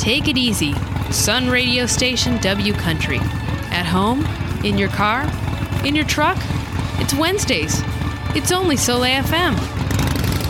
Take it easy. Sun radio station W Country. At home? In your car? In your truck? It's Wednesdays. It's only Soleil FM.